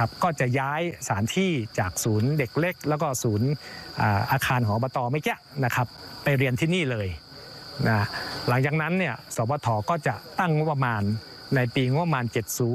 ก็จะย้ายสถานที่จากศูนย์เด็กเล็กแล้วก็ศูนย์อาคารของอบตเมื่อกี้นะครับไปเรียนที่นี่เลยนะหลังจากนั้นเนี่ยสปท.ก็จะตั้งงบประมาณในปีงบประมาณ70